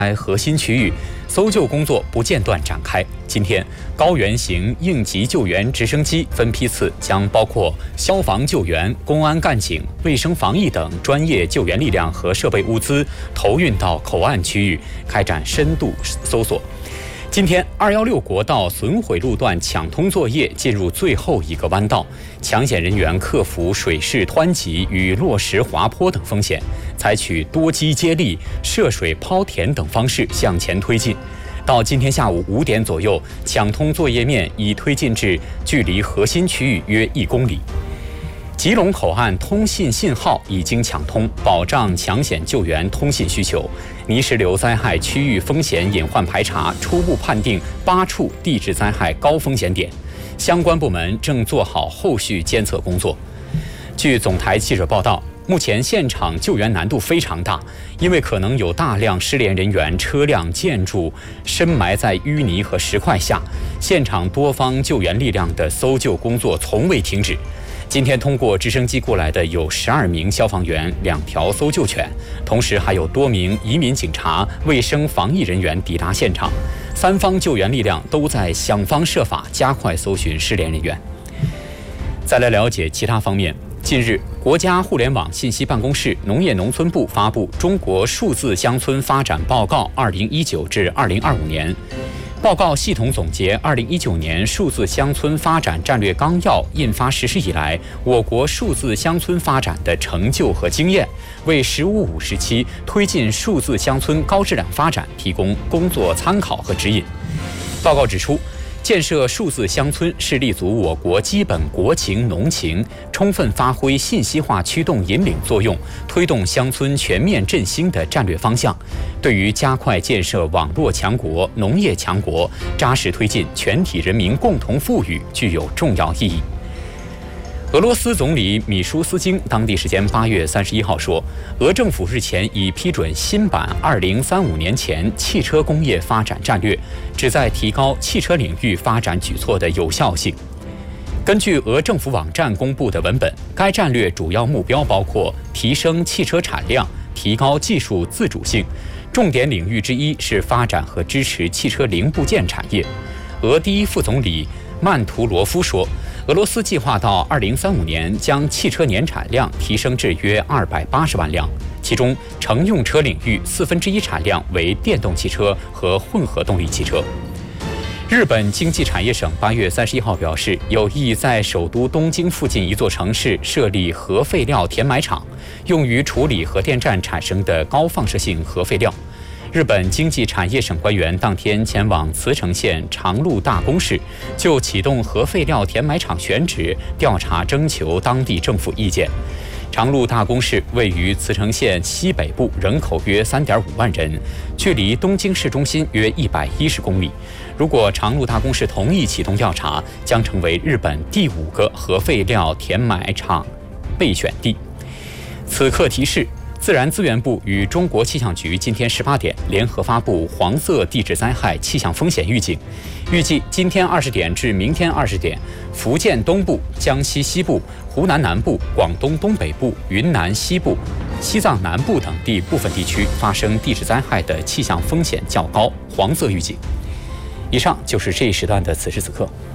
核心区域，搜救工作不间断展开。今天，高原型应急救援直升机分批次将包括消防救援、公安干警、卫生防疫等专业救援力量和设备物资投运到口岸区域，开展深度搜索。今天，216国道损毁路段抢通作业进入最后一个弯道，抢险人员克服水势湍急与落石滑坡等风险，采取多机接力、涉水抛填等方式向前推进。到今天下午5点左右，抢通作业面已推进至距离核心区域约1公里。吉隆口岸通信信号已经抢通，保障抢险救援通信需求。泥石流灾害区域风险隐患排查初步判定8处地质灾害高风险点，相关部门正做好后续监测工作。据总台记者报道，目前现场救援难度非常大，因为可能有大量失联人员、车辆、建筑深埋在淤泥和石块下，现场多方救援力量的搜救工作从未停止。今天通过直升机过来的有12名消防员、2条搜救犬，同时还有多名移民警察、卫生防疫人员抵达现场。3方救援力量都在想方设法加快搜寻失联人员。再来了解其他方面。近日，国家互联网信息办公室、农业农村部发布《中国数字乡村发展报告（2019至2025年）》。报告系统总结2019年数字乡村发展战略纲要印发实施以来，我国数字乡村发展的成就和经验，为“十五五”时期推进数字乡村高质量发展提供工作参考和指引。报告指出，建设数字乡村是立足我国基本国情农情，充分发挥信息化驱动引领作用，推动乡村全面振兴的战略方向，对于加快建设网络强国、农业强国，扎实推进全体人民共同富裕具有重要意义。俄罗斯总理米舒斯京当地时间8月31号说，俄政府日前已批准新版2035年前汽车工业发展战略，旨在提高汽车领域发展举措的有效性。根据俄政府网站公布的文本，该战略主要目标包括提升汽车产量、提高技术自主性，重点领域之一是发展和支持汽车零部件产业。俄第一副总理曼图罗夫说，俄罗斯计划到2035年将汽车年产量提升至约280万辆，其中乘用车领域1/4产量为电动汽车和混合动力汽车。日本经济产业省8月31号表示，有意在首都东京附近一座城市设立核废料填埋场，用于处理核电站产生的高放射性核废料。日本经济产业省官员当天前往茨城县长鹿大宫市，就启动核废料填埋场选址调查征求当地政府意见。长鹿大宫市位于茨城县西北部，人口约3.5万人，距离东京市中心约110公里。如果长鹿大宫市同意启动调查，将成为日本第5个核废料填埋场备选地。此刻提示，自然资源部与中国气象局今天18点联合发布黄色地质灾害气象风险预警，预计今天20点至明天20点，福建东部、江西西部、湖南南部、广东东北部、云南西部、西藏南部等地部分地区发生地质灾害的气象风险较高，黄色预警。以上就是这一时段的此时此刻。